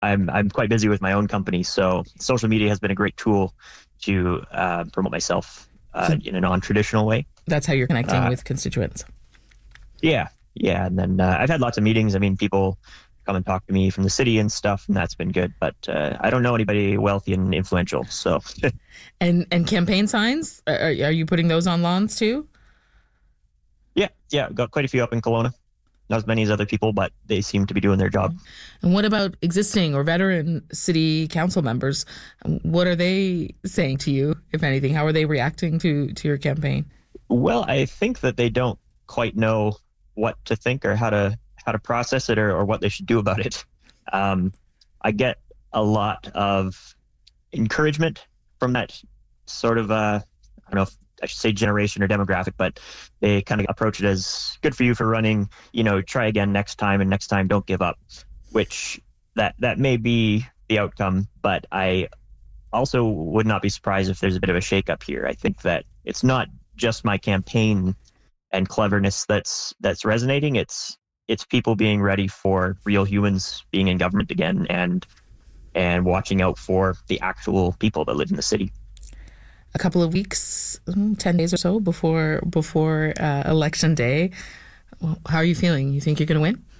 I'm quite busy with my own company, so social media has been a great tool to promote myself So in a non-traditional way. that's how you're connecting Uh, with constituents. yeah, yeah, and then I've had lots of meetings. I mean, people come and talk to me from the city and stuff, and that's been good. But I don't know anybody wealthy and influential, so And campaign signs, are you putting those on lawns too? yeah, got quite a few up in Kelowna. Not as many as other people, but they seem to be doing their job. And what about existing or veteran city council members? What are they saying to you, if anything? How are they reacting to your campaign? Well, I think that they don't quite know what to think or how to process it or what they should do about it. Um, I get a lot of encouragement from that sort of I don't know if I should say generation or demographic, but they kind of approach it as good for you for running, try again next time, and next time don't give up, which that may be the outcome, but I also would not be surprised if there's a bit of a shakeup here. I think that it's not just my campaign and cleverness that's resonating. It's people being ready for real humans being in government again and watching out for the actual people that live in the city. A couple of weeks, 10 days or so before election day. How are you feeling? You think you're going to win?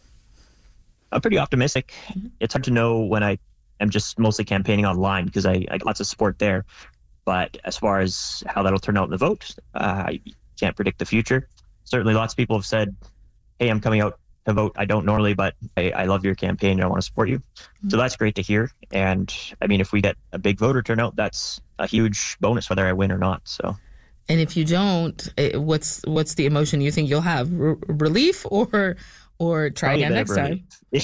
I'm pretty optimistic. It's hard to know when I am just mostly campaigning online because I get lots of support there. But as far as how that'll turn out in the vote, I can't predict the future. Certainly lots of people have said, hey, I'm coming out to vote. I don't normally, but I love your campaign and I want to support you. So that's great to hear. And I mean, if we get a big voter turnout, that's a huge bonus, whether I win or not. So. And if you don't, what's the emotion you think you'll have? Relief or try Probably again next time?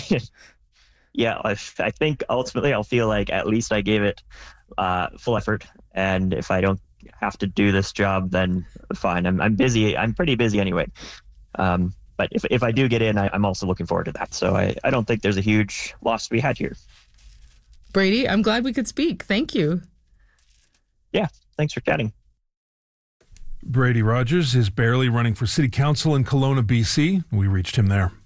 Yeah, I think ultimately I'll feel like at least I gave it full effort. And if I don't have to do this job, then fine. I'm busy. I'm pretty busy anyway. But if I do get in, I'm also looking forward to that. So I don't think there's a huge loss to be had here. Brady, I'm glad we could speak. Thank you. Yeah, thanks for chatting. Brady Rogers is barely running for city council in Kelowna, BC. We reached him there.